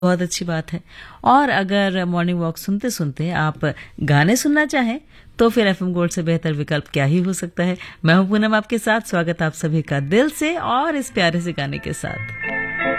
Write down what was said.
बहुत अच्छी बात है। और अगर मॉर्निंग वॉक सुनते सुनते आप गाने सुनना चाहें तो फिर एफएम गोल्ड से बेहतर विकल्प क्या ही हो सकता है। मैं हूं पूनम आपके साथ। स्वागत आप सभी का दिल से और इस प्यारे से गाने के साथ।